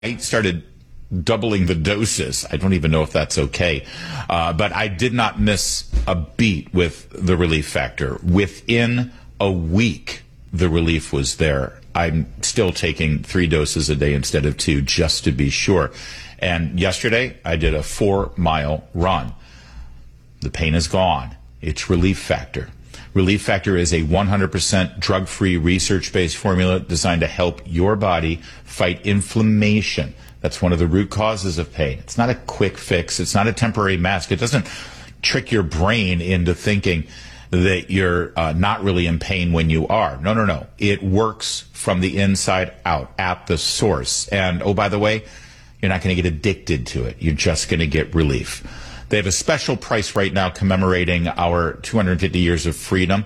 I started doubling the doses. I don't even know if that's okay. But I did not miss a beat with the relief factor. Within a week, the relief was there. I'm still taking 3 doses a day instead of 2 just to be sure. And yesterday, I did a 4-mile run. The pain is gone. It's Relief Factor. Relief Factor is a 100% drug-free, research-based formula designed to help your body fight inflammation. That's one of the root causes of pain. It's not a quick fix. It's not a temporary mask. It doesn't trick your brain into thinking that you're not really in pain when you are. No. It works from the inside out at the source. And, oh, by the way, you're not going to get addicted to it. You're just going to get relief. They have a special price right now commemorating our 250 years of freedom,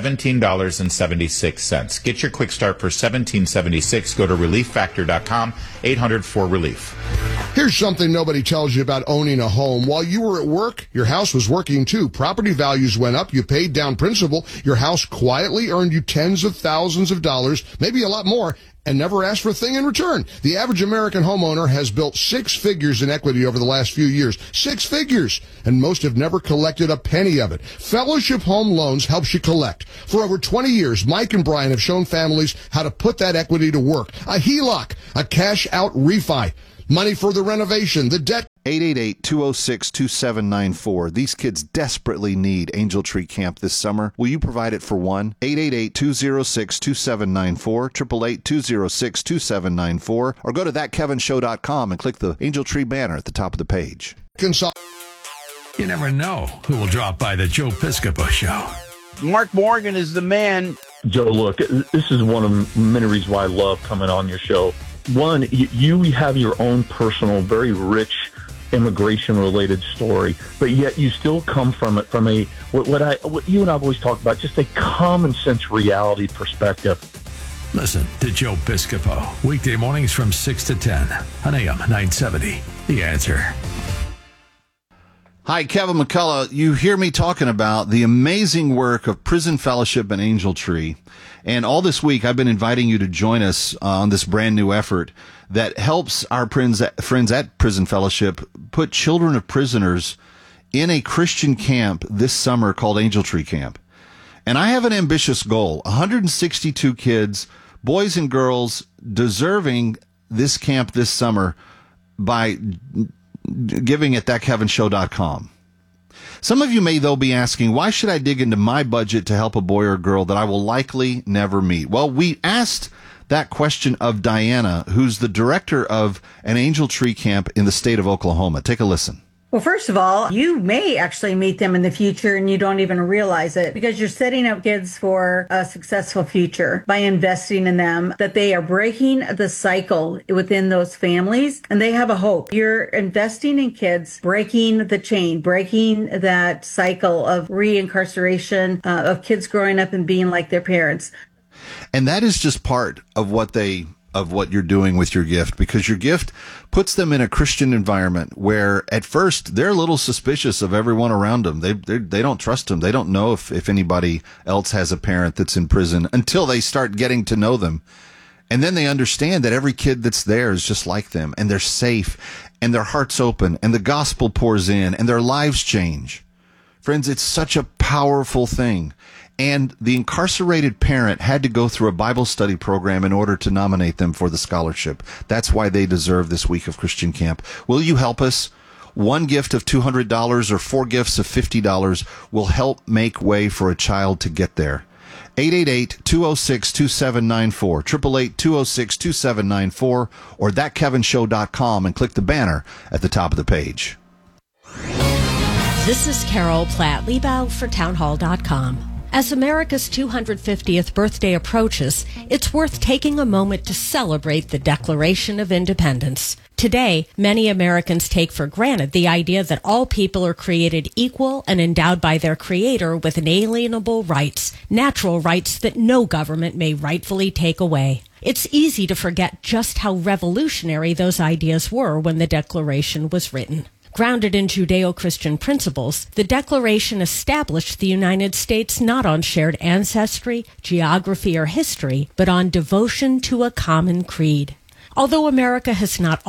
$17.76. Get your quick start for $17.76. Go to ReliefFactor.com, 800-4RELIEF. Here's something nobody tells you about owning a home. While you were at work, your house was working too. Property values went up. You paid down principal. Your house quietly earned you tens of thousands of dollars, maybe a lot more, and never asked for a thing in return. The average American homeowner has built 6 figures in equity over the last few years. 6 figures! And most have never collected a penny of it. Fellowship Home Loans helps you collect. For over 20 years, Mike and Brian have shown families how to put that equity to work. A HELOC, a cash-out refi, money for the renovation, the debt. 888-206-2794. These kids desperately need Angel Tree Camp this summer. Will you provide it for one? 888-206-2794, 888-206-2794, or go to thatkevinshow.com and click the Angel Tree banner at the top of the page. You never know who will drop by the Joe Piscopo Show. Mark Morgan is the man. Joe, look, this is one of many reasons why I love coming on your show. One, you have your own personal, very rich immigration-related story, but yet you still come from it from a what you and I've always talked about, just a common-sense reality perspective. Listen to Joe Piscopo, weekday mornings from 6 to 10 on AM 970. The Answer. Hi, Kevin McCullough. You hear me talking about the amazing work of Prison Fellowship and Angel Tree. And all this week, I've been inviting you to join us on this brand new effort that helps our friends at Prison Fellowship put children of prisoners in a Christian camp this summer called Angel Tree Camp. And I have an ambitious goal, 162 kids, boys and girls, deserving this camp this summer by giving at thatkevinshow.com. Some of you may, though, be asking, why should I dig into my budget to help a boy or girl that I will likely never meet? Well, we asked that question of Diana, who's the director of an Angel Tree Camp in the state of Oklahoma. Take a listen. Well, first of all, you may actually meet them in the future and you don't even realize it because you're setting up kids for a successful future by investing in them, that they are breaking the cycle within those families and they have a hope. You're investing in kids, breaking the chain, breaking that cycle of reincarceration, of kids growing up and being like their parents. And that is just part of what you're doing with your gift, because your gift puts them in a Christian environment where at first they're a little suspicious of everyone around them. They don't trust them. They don't know if anybody else has a parent that's in prison until they start getting to know them. And then they understand that every kid that's there is just like them and they're safe and their heart's open and the gospel pours in and their lives change. Friends, it's such a powerful thing. And the incarcerated parent had to go through a Bible study program in order to nominate them for the scholarship. That's why they deserve this week of Christian Camp. Will you help us? One gift of $200 or 4 gifts of $50 will help make way for a child to get there. 888-206-2794, 888-206-2794, or thatkevinshow.com and click the banner at the top of the page. This is Carol Platt-Liebau for townhall.com. As America's 250th birthday approaches, it's worth taking a moment to celebrate the Declaration of Independence. Today, many Americans take for granted the idea that all people are created equal and endowed by their Creator with inalienable rights, natural rights that no government may rightfully take away. It's easy to forget just how revolutionary those ideas were when the Declaration was written. Grounded in Judeo-Christian principles, the Declaration established the United States not on shared ancestry, geography, or history, but on devotion to a common creed. Although America has not